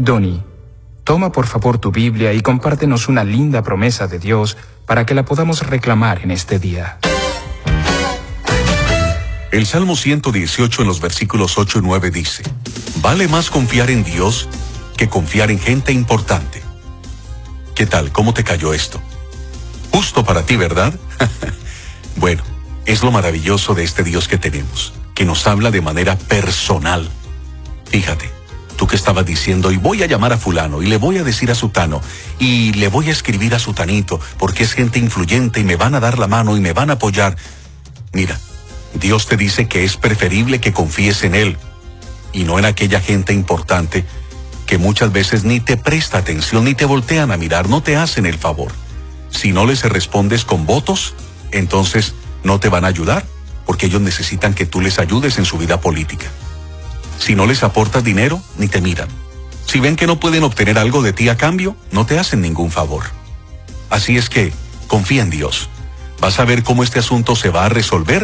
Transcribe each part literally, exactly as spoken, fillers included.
Donny, toma por favor tu Biblia y compártenos una linda promesa de Dios para que la podamos reclamar en este día. El Salmo ciento dieciocho en los versículos ocho y nueve dice: vale más confiar en Dios que confiar en gente importante. ¿Qué tal? ¿Cómo te cayó esto? Justo para ti, ¿verdad? Bueno, es lo maravilloso de este Dios que tenemos, que nos habla de manera personal. Fíjate, tú que estabas diciendo, y voy a llamar a fulano, y le voy a decir a sutano, y le voy a escribir a sutanito, porque es gente influyente y me van a dar la mano y me van a apoyar. Mira, Dios te dice que es preferible que confíes en Él y no en aquella gente importante que muchas veces ni te presta atención ni te voltean a mirar, no te hacen el favor. Si no les respondes con votos, entonces no te van a ayudar, porque ellos necesitan que tú les ayudes en su vida política. Si no les aportas dinero, ni te miran. Si ven que no pueden obtener algo de ti a cambio, no te hacen ningún favor. Así es que confía en Dios. Vas a ver cómo este asunto se va a resolver.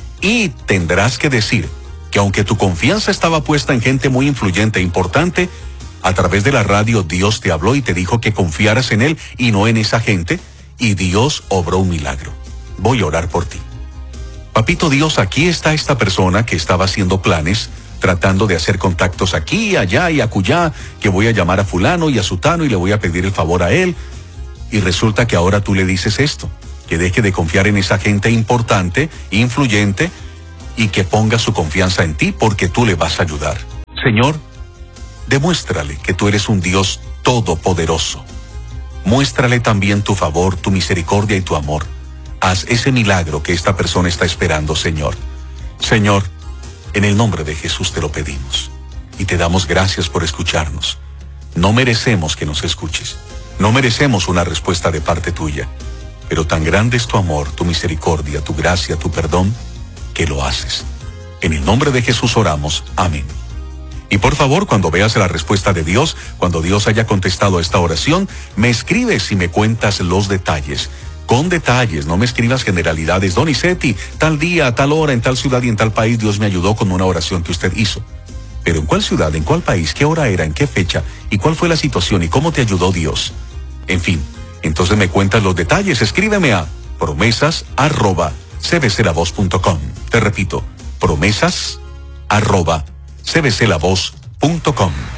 Y tendrás que decir que aunque tu confianza estaba puesta en gente muy influyente e importante, a través de la radio Dios te habló y te dijo que confiaras en Él y no en esa gente, y Dios obró un milagro. Voy a orar por ti. Papito Dios, aquí está esta persona que estaba haciendo planes, tratando de hacer contactos aquí, allá y acullá, que voy a llamar a fulano y a sutano y le voy a pedir el favor a él. Y resulta que ahora tú le dices esto: que deje de confiar en esa gente importante, influyente, y que ponga su confianza en ti porque tú le vas a ayudar. Señor, demuéstrale que tú eres un Dios todopoderoso. Muéstrale también tu favor, tu misericordia y tu amor. Haz ese milagro que esta persona está esperando, Señor. Señor, en el nombre de Jesús te lo pedimos. Y te damos gracias por escucharnos. No merecemos que nos escuches. No merecemos una respuesta de parte tuya. Pero tan grande es tu amor, tu misericordia, tu gracia, tu perdón, que lo haces. En el nombre de Jesús oramos. Amén. Y por favor, cuando veas la respuesta de Dios, cuando Dios haya contestado a esta oración, me escribes y me cuentas los detalles. Con detalles, no me escribas generalidades. Donizetti, tal día, tal hora, en tal ciudad y en tal país, Dios me ayudó con una oración que usted hizo. Pero ¿en cuál ciudad, en cuál país, qué hora era, en qué fecha, y cuál fue la situación y cómo te ayudó Dios? En fin. Entonces me cuentas los detalles. Escríbeme a promesas arroba c b c la voz punto com. Te repito, promesas arroba c b c la voz punto com.